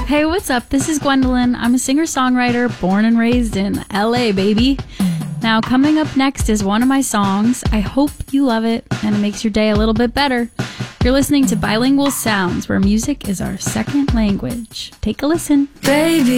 Hey, what's up? This is Gwendolyn. I'm a singer-songwriter born and raised in LA, baby. Now, coming up next is one of my songs. I hope you love it and it makes your day a little bit better. You're listening to Bilingual Sounds, where music is our second language. Take a listen. Baby,